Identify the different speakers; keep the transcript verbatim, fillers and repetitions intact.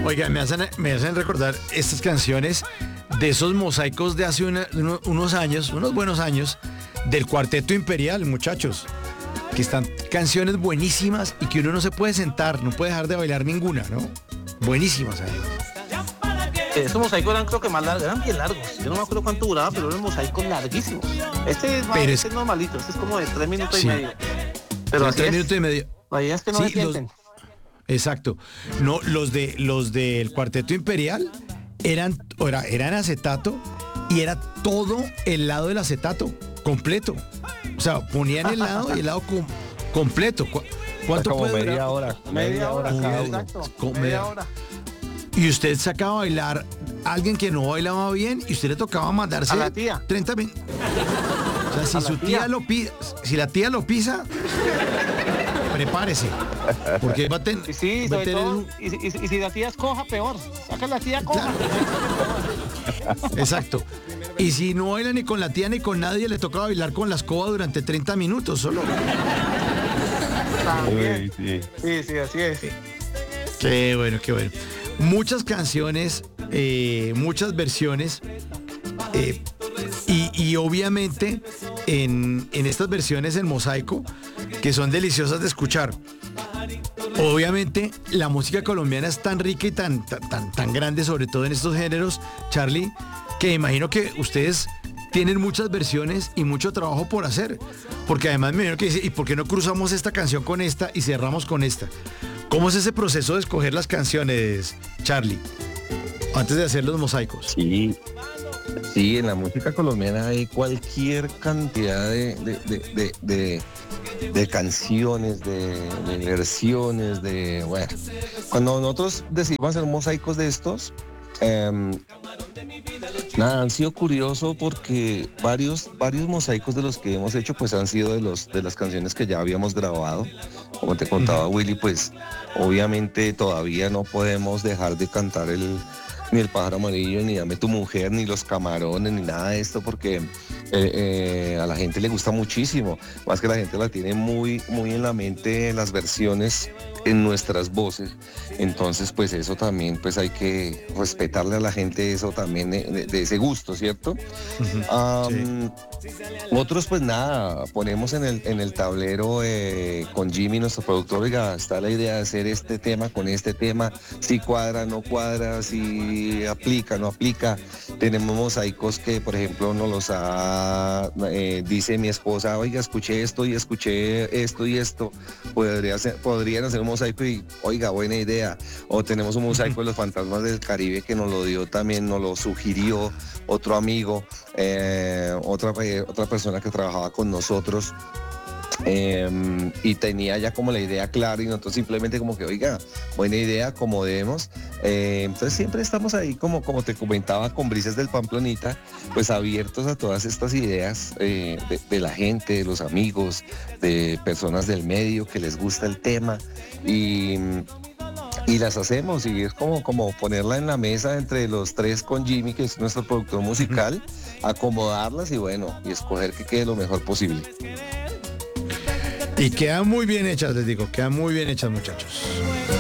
Speaker 1: Oiga, me hacen, me hacen recordar estas canciones de esos mosaicos de hace una- uno- unos años, unos buenos años, del Cuarteto Imperial, muchachos. Que están canciones buenísimas y que uno no se puede sentar, no puede dejar de bailar ninguna, ¿no? Buenísimas, además.
Speaker 2: Esos mosaicos eran creo que más largos, eran bien largos. Yo no me acuerdo cuánto duraba, pero eran mosaicos larguísimos. Este es, más,
Speaker 1: Pero
Speaker 2: este
Speaker 1: es-
Speaker 2: es normalito, este es como de tres minutos
Speaker 1: Sí.
Speaker 2: y medio. Pero así
Speaker 1: tres
Speaker 2: es,
Speaker 1: minutos y medio.
Speaker 2: la idea es que no
Speaker 1: Sí,
Speaker 2: se sienten.
Speaker 1: los- Exacto. No, los de los del Cuarteto Imperial eran, era- eran acetato y era todo el lado del acetato, completo. O sea, ponían el lado y el lado com- completo. ¿Cu- ¿Cuánto
Speaker 3: como
Speaker 1: puede
Speaker 3: media
Speaker 1: durar?
Speaker 3: hora.
Speaker 2: Media hora,
Speaker 1: Media
Speaker 2: cada
Speaker 1: hora.
Speaker 2: uno. Exacto,
Speaker 1: Con
Speaker 2: media
Speaker 1: media-
Speaker 2: hora.
Speaker 1: Y usted sacaba a bailar a alguien que no bailaba bien y usted le tocaba mandarse
Speaker 2: A la tía.
Speaker 1: treinta minutos. O sea, si
Speaker 2: A la
Speaker 1: su tía,
Speaker 2: tía.
Speaker 1: lo pisa, si la tía lo pisa, prepárese. Porque va a, ten-
Speaker 2: Y sí,
Speaker 1: va a
Speaker 2: sobre
Speaker 1: tener
Speaker 2: todo,
Speaker 1: un-
Speaker 2: y, si- y si- y si la tía es coja, peor. Saca la tía coja.
Speaker 1: Exacto. Y si no baila ni con la tía ni con nadie, le toca bailar con la escoba durante treinta minutos solo.
Speaker 2: También.
Speaker 3: Uy, sí.
Speaker 2: Sí, sí, así es.
Speaker 1: Qué bueno, qué bueno. Muchas canciones, eh, muchas versiones. eh, y, y obviamente en, en estas versiones en mosaico, que son deliciosas de escuchar. Obviamente la música colombiana es tan rica y tan, tan, tan, tan grande, sobre todo en estos géneros, Charlie, que imagino que ustedes tienen muchas versiones y mucho trabajo por hacer. Porque además me imagino que dice, ¿y por qué no cruzamos esta canción con esta y cerramos con esta? ¿Cómo es ese proceso de escoger las canciones, Charlie? Antes de hacer los mosaicos.
Speaker 3: Sí, sí, en la música colombiana hay cualquier cantidad de, de, de, de, de- de canciones, de, de versiones, de... Bueno, cuando nosotros decidimos hacer mosaicos de estos, em, nada, han sido curioso porque varios, varios mosaicos de los que hemos hecho pues han sido de, los, de las canciones que ya habíamos grabado. Como te contaba Willy, pues obviamente todavía no podemos dejar de cantar el ni el pájaro amarillo, ni Dame tu mujer, ni los camarones, ni nada de esto, porque eh, eh, a la gente le gusta muchísimo. Más que la gente la tiene muy, muy en la mente las versiones en nuestras voces. Entonces, pues eso también, pues hay que respetarle a la gente eso también de, de- de ese gusto, ¿cierto? Am, Otros, pues nada, ponemos en el, en el tablero eh, con Jimmy, nuestro productor, oiga, está la idea de hacer este tema con este tema, si cuadra, no cuadra, si aplica, no aplica. Tenemos mosaicos que, por ejemplo, nos los ha, eh, dice mi esposa, oiga, escuché esto y escuché esto y esto, podría ser- podrían hacer un mosaico y, oiga, buena idea. O tenemos un mosaico de los fantasmas del Caribe que nos lo dio también, nos lo sugirió otro amigo, eh, otra, eh, otra persona que trabajaba con nosotros. eh, y tenía ya como la idea clara y nosotros simplemente como que, oiga, buena idea, acomodemos. Eh, entonces siempre estamos ahí como, como te comentaba con Brisas del Pamplonita, pues abiertos a todas estas ideas eh, de, de la gente, de los amigos, de personas del medio que les gusta el tema y, y las hacemos y es como, como ponerla en la mesa entre los tres con Jimmy, que es nuestro productor musical, acomodarlas y bueno, y escoger que quede lo mejor posible.
Speaker 1: Y quedan muy bien hechas, les digo, quedan muy bien hechas, muchachos.